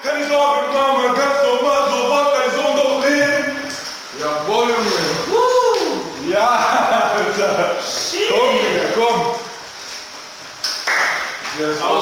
Keine Sorge, Mama, ganz normal, so macht dein Sohn doch leben. Jawohl, Junge. Ja, Alter. Komm, Digga, komm. Yes,